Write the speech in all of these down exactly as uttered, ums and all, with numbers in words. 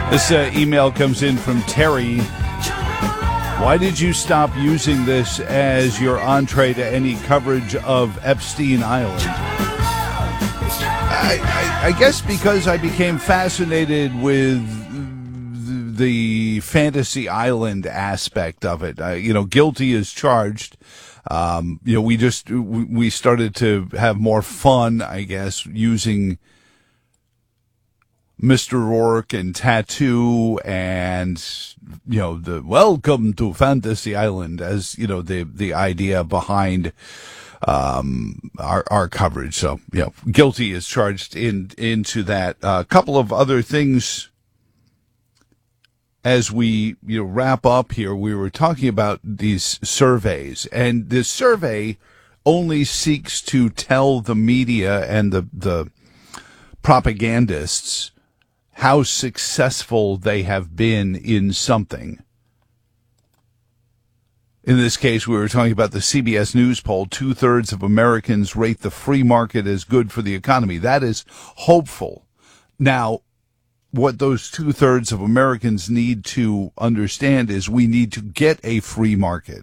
This uh, email comes in from Terry. Why did you stop using this as your entree to any coverage of Epstein Island? I, I, I guess because I became fascinated with the fantasy island aspect of it. Uh, you know, guilty as charged. Um, you know, we just we started to have more fun, I guess, using Mister Rourke and Tattoo and, you know, the welcome to Fantasy Island as, you know, the, the idea behind, um, our, our coverage. So, you know, guilty is charged in, into that. A uh, couple of other things as we, you know, wrap up here. We were talking about these surveys, and this survey only seeks to tell the media and the, the propagandists how successful they have been in something. In this case, we were talking about the C B S News poll. Two-thirds of Americans rate the free market as good for the economy. That is hopeful. Now, what those two-thirds of Americans need to understand is we need to get a free market.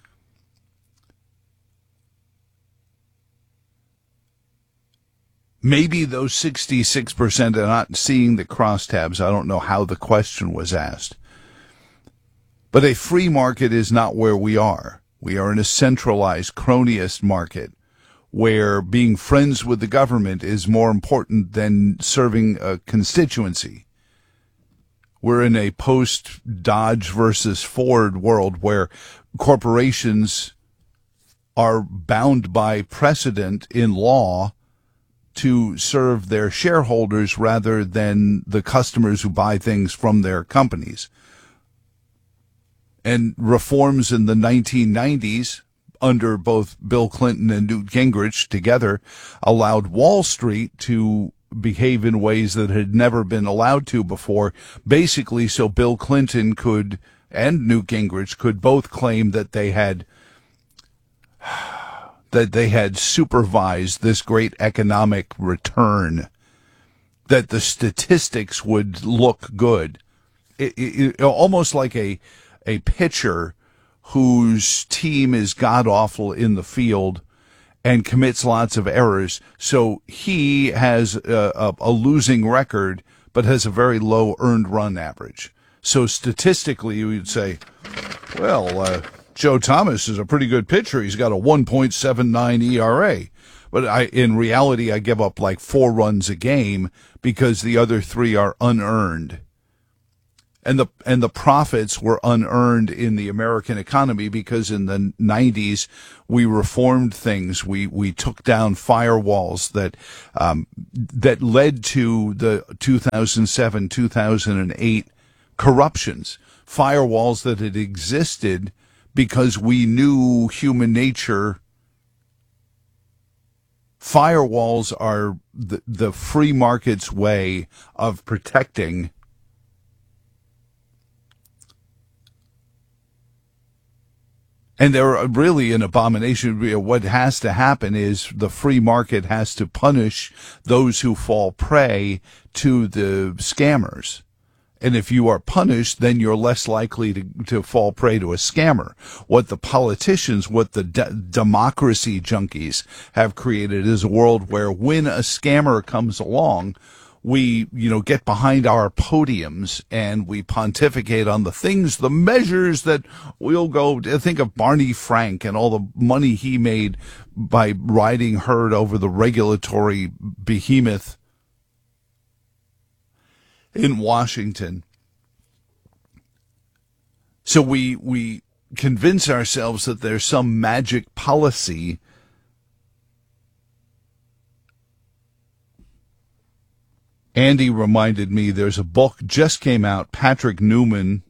Maybe those sixty-six percent are not seeing the crosstabs. I don't know how the question was asked. But a free market is not where we are. We are in a centralized cronyist market where being friends with the government is more important than serving a constituency. We're in a post-Dodge versus Ford world where corporations are bound by precedent in law to serve their shareholders rather than the customers who buy things from their companies. And reforms in the nineteen nineties under both Bill Clinton and Newt Gingrich together allowed Wall Street to behave in ways that had never been allowed to before, basically so Bill Clinton could and Newt Gingrich could both claim that they had that they had supervised this great economic return, that the statistics would look good. It, it, it, almost like a a pitcher whose team is god-awful in the field and commits lots of errors. So he has a, a, a losing record, but has a very low earned run average. So statistically, you would say, well, uh, Joe Thomas is a pretty good pitcher. He's got a one point seven nine E R A. But I, in reality, I give up like four runs a game because the other three are unearned. And the and the profits were unearned in the American economy because in the nineties we reformed things. We we took down firewalls that um, that led to the two thousand seven, two thousand eight corruptions. Firewalls that had existed because we knew human nature. Firewalls are the, the free market's way of protecting and they're really an abomination. What has to happen is the free market has to punish those who fall prey to the scammers. And if you are punished, then you're less likely to, to fall prey to a scammer. What the politicians, what the de- democracy junkies have created is a world where when a scammer comes along, we, you know, get behind our podiums and we pontificate on the things, the measures that we'll go. Think of Barney Frank and all the money he made by riding herd over the regulatory behemoth in Washington. So we we convince ourselves that there's some magic policy Andy reminded me there's a book just came out. Patrick Newman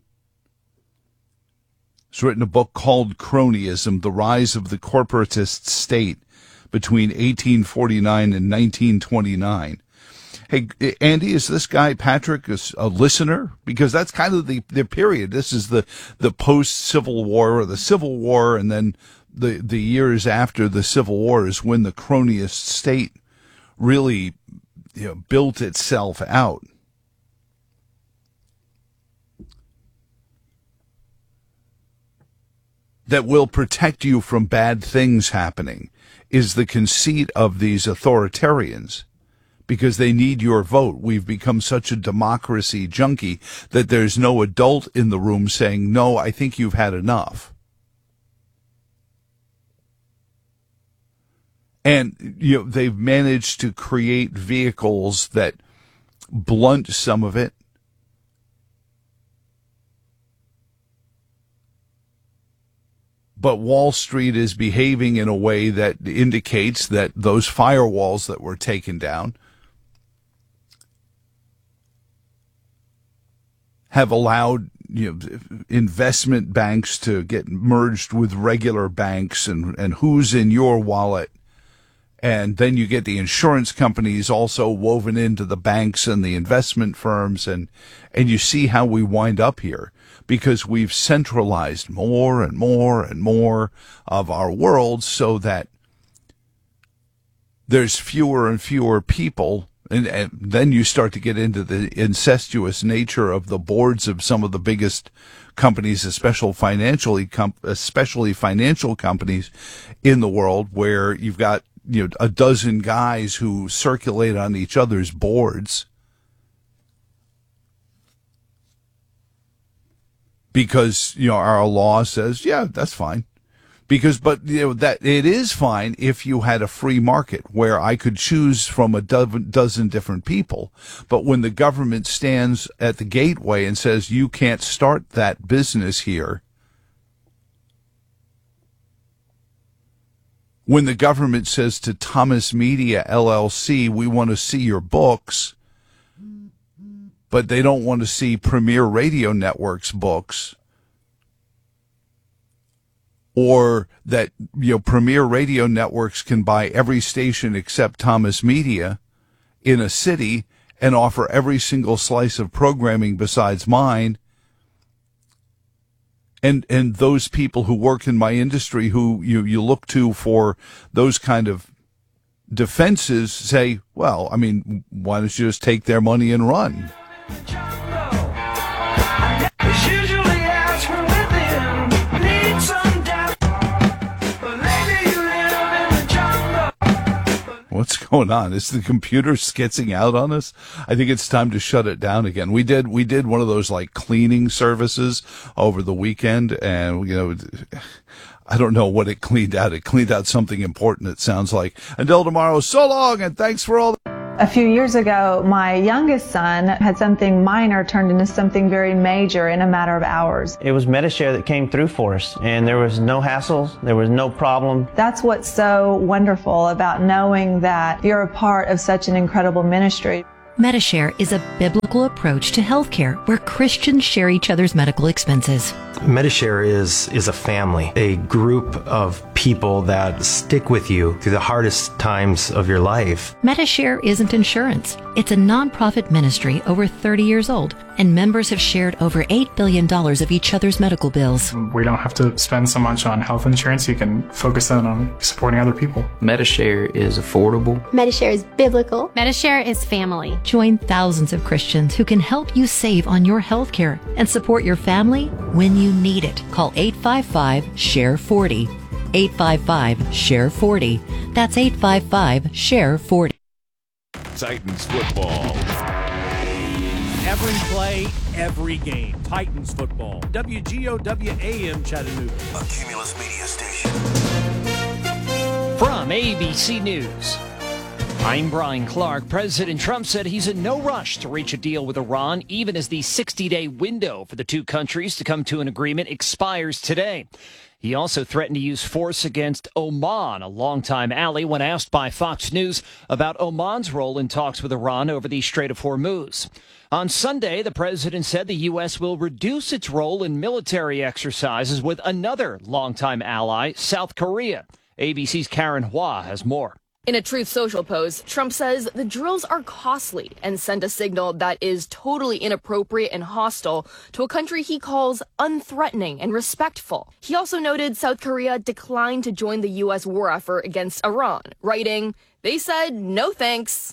has written a book called Cronyism, The Rise of the Corporatist State Between eighteen forty-nine and nineteen twenty-nine. Hey, Andy, is this guy, Patrick, a listener? Because that's kind of the, the period. This is the, the post-Civil War or the Civil War, and then the, the years after the Civil War is when the cronyist state really, you know, built itself out. that will protect you from bad things happening is the conceit of these authoritarians, because they need your vote. We've become such a democracy junkie that there's no adult in the room saying, no, I think you've had enough. And you know, they've managed to create vehicles that blunt some of it. But Wall Street is behaving in a way that indicates that those firewalls that were taken down have allowed, you know, investment banks to get merged with regular banks, and, and who's in your wallet. And then you get the insurance companies also woven into the banks and the investment firms. And, and you see how we wind up here, because we've centralized more and more and more of our world so that there's fewer and fewer people. And, and then you start to get into the incestuous nature of the boards of some of the biggest companies, especially financially, especially financial companies in the world, where you've got, you know, a dozen guys who circulate on each other's boards because, you know, our law says, yeah, that's fine. Because, but, you know, that it is fine if you had a free market where I could choose from a do- dozen different people. But when the government stands at the gateway and says, you can't start that business here, when the government says to Thomas Media L L C, we want to see your books, but they don't want to see Premier Radio Network's books, or that, you know, Premier Radio Networks can buy every station except Thomas Media in a city and offer every single slice of programming besides mine. And and those people who work in my industry, who you, you look to for those kind of defenses, say, well, I mean, why don't you just take their money and run? What's going on? Is the computer skitzing out on us? I think it's time to shut it down again. We did we did one of those like cleaning services over the weekend, and you know, I don't know what it cleaned out. It cleaned out something important, it sounds like. Until tomorrow, so long, and thanks for all the- A few years ago, my youngest son had something minor turned into something very major in a matter of hours. It was Medi-Share that came through for us, and there was no hassles, there was no problem. That's what's so wonderful about knowing that you're a part of such an incredible ministry. Medi-Share is a biblical approach to healthcare where Christians share each other's medical expenses. Medi-Share is, is a family, a group of people that stick with you through the hardest times of your life. Medi-Share isn't insurance. It's a nonprofit ministry over thirty years old, and members have shared over eight billion dollars of each other's medical bills. We don't have to spend so much on health insurance. You can focus on, on supporting other people. Medi-Share is affordable. Medi-Share is biblical. Medi-Share is family. Join thousands of Christians who can help you save on your health care and support your family when you need it. Call eight five five, share forty. eight five five, share forty. That's eight five five, share forty. Titans football. Every play, every game. Titans football. W G O W A M Chattanooga. A Cumulus Media Station. From A B C News, I'm Brian Clark. President Trump said he's in no rush to reach a deal with Iran, even as the sixty-day window for the two countries to come to an agreement expires today. He also threatened to use force against Oman, a longtime ally, when asked by Fox News about Oman's role in talks with Iran over the Strait of Hormuz. On Sunday, the president said the U S will reduce its role in military exercises with another longtime ally, South Korea. A B C's Karen Hua has more. In a Truth Social post, Trump says the drills are costly and send a signal that is totally inappropriate and hostile to a country he calls unthreatening and respectful. He also noted South Korea declined to join the U S war effort against Iran, writing, "They said no thanks."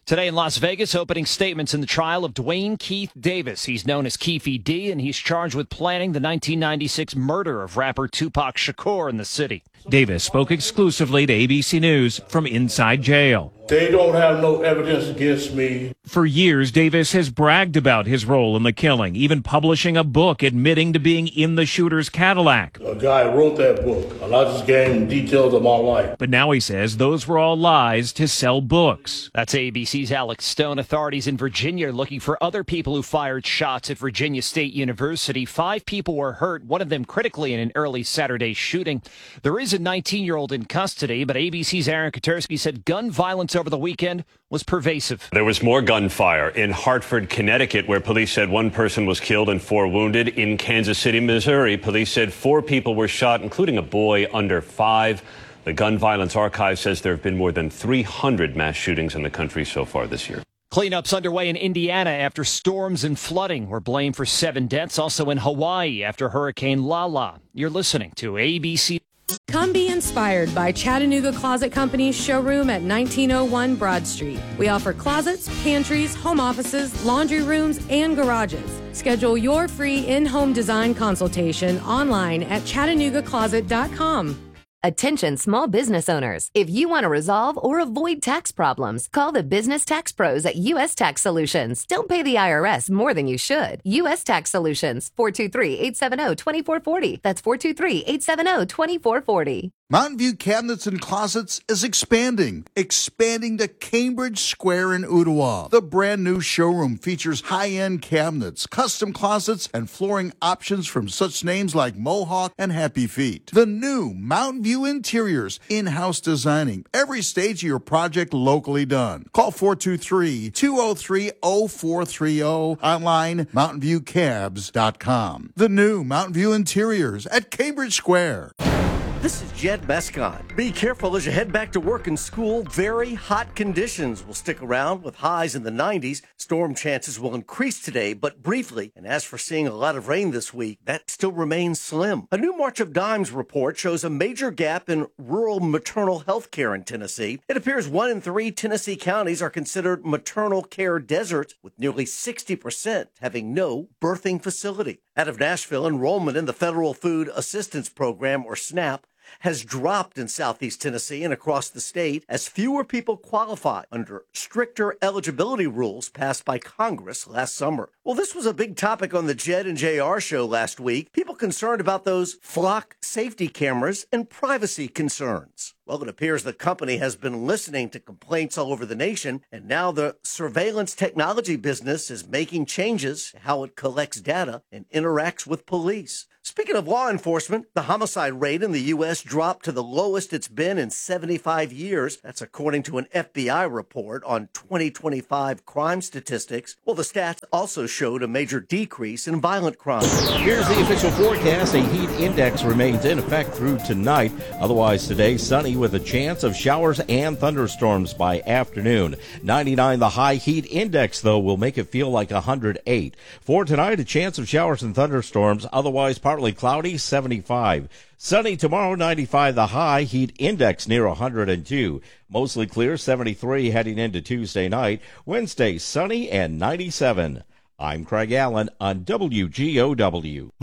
Today in Las Vegas, opening statements in the trial of Dwayne Keith Davis. He's known as Keefy D, and he's charged with planning the nineteen ninety-six murder of rapper Tupac Shakur in the city. Davis spoke exclusively to A B C News from inside jail. They don't have no evidence against me. For years, Davis has bragged about his role in the killing, even publishing a book admitting to being in the shooter's Cadillac. A guy wrote that book. A lot of just gave him details of my life. But now he says those were all lies to sell books. That's A B C's Alex Stone. Authorities in Virginia are looking for other people who fired shots at Virginia State University. Five people were hurt, one of them critically in an early Saturday shooting. There is a nineteen-year-old in custody, but A B C's Aaron Katersky said gun violence over the weekend was pervasive. There was more gunfire in Hartford, Connecticut, where police said one person was killed and four wounded. In Kansas City, Missouri, police said four people were shot, including a boy under five. The Gun Violence Archive says there have been more than three hundred mass shootings in the country so far this year. Cleanups underway in Indiana after storms and flooding were blamed for seven deaths. Also in Hawaii after Hurricane Lala. You're listening to A B C. Come be inspired by Chattanooga Closet Company's showroom at nineteen oh one Broad Street. We offer closets, pantries, home offices, laundry rooms, and garages. Schedule your free in-home design consultation online at chattanooga closet dot com. Attention small business owners. If you want to resolve or avoid tax problems, call the business tax pros at U S Tax Solutions. Don't pay the I R S more than you should. U S Tax Solutions, four two three, eight seven zero, two four four zero. That's four two three, eight seven zero, two four four zero. Mountain View Cabinets and Closets is expanding, expanding to Cambridge Square in Ottawa. The brand new showroom features high-end cabinets, custom closets, and flooring options from such names like Mohawk and Happy Feet. The new Mountain View Interiors, in-house designing, every stage of your project locally done. Call four two three, two oh three, oh four three oh, online mountain view cabs dot com. The new Mountain View Interiors at Cambridge Square. This is Jed Mescott. Be careful as you head back to work and school. Very hot conditions will stick around with highs in the nineties. Storm chances will increase today, but briefly. And as for seeing a lot of rain this week, that still remains slim. A new March of Dimes report shows a major gap in rural maternal health care in Tennessee. It appears one in three Tennessee counties are considered maternal care deserts, with nearly sixty percent having no birthing facility. Out of Nashville, enrollment in the Federal Food Assistance Program, or SNAP, has dropped in southeast Tennessee and across the state as fewer people qualify under stricter eligibility rules passed by Congress last summer. Well, this was a big topic on the Jed and J R show last week. People concerned about those flock safety cameras and privacy concerns. Well, it appears the company has been listening to complaints all over the nation, and now the surveillance technology business is making changes to how it collects data and interacts with police. Speaking of law enforcement, the homicide rate in the U S dropped to the lowest it's been in seventy-five years. That's according to an F B I report on twenty twenty-five crime statistics. Well, the stats also showed a major decrease in violent crime. Here's the official forecast. A heat index remains in effect through tonight. Otherwise, today, sunny with a chance of showers and thunderstorms by afternoon. ninety-nine, the high heat index, though, will make it feel like one hundred eight. For tonight, a chance of showers and thunderstorms. Otherwise, partly cloudy, seventy-five. Sunny tomorrow, ninety-five the high, heat index near one hundred two. Mostly clear, seventy-three heading into Tuesday night. Wednesday, sunny and ninety-seven. I'm Craig Allen on W G O W.